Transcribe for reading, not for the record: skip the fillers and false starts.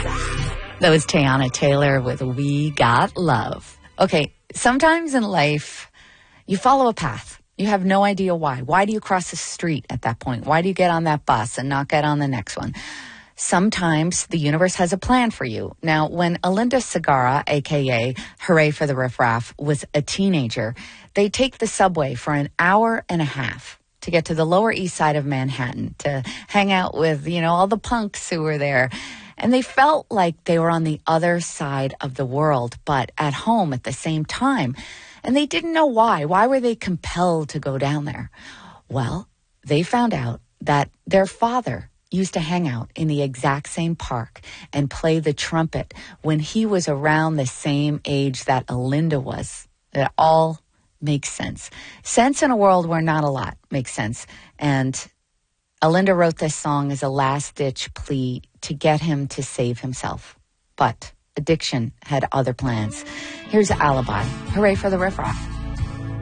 That was Teyana Taylor with We Got Love. Okay, sometimes in life, you follow a path. You have no idea why. Why do you cross the street at that point? Why do you get on that bus and not get on the next one? Sometimes the universe has a plan for you. Now, when Alinda Segarra, a.k.a. Hooray for the Riff Raff, was a teenager, they take the subway for an hour and a half to get to the Lower East Side of Manhattan, to hang out with, all the punks who were there. And they felt like they were on the other side of the world, but at home at the same time. And they didn't know why. Why were they compelled to go down there? Well, they found out that their father used to hang out in the exact same park and play the trumpet when he was around the same age that Alinda was. It all makes sense. Sense in a world where not a lot makes sense. And Alinda wrote this song as a last-ditch plea to get him to save himself. But addiction had other plans. Here's Alibi. Hooray for the Riff Raff.